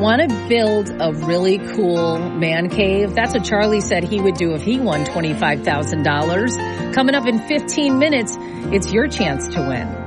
Want to build a really cool man cave? That's what Charlie said he would do if he won $25,000. Coming up in 15 minutes, it's your chance to win.